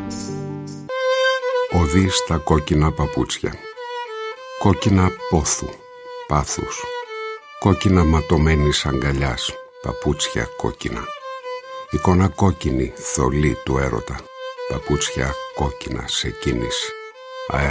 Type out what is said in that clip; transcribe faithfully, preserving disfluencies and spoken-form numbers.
Οδύ στα κόκκινα παπούτσια, κόκκινα πόθου, πάθους, κόκκινα ματωμένης αγκαλιάς, παπούτσια κόκκινα, εικόνα κόκκινη, θολή του έρωτα, παπούτσια κόκκινα σε κίνηση.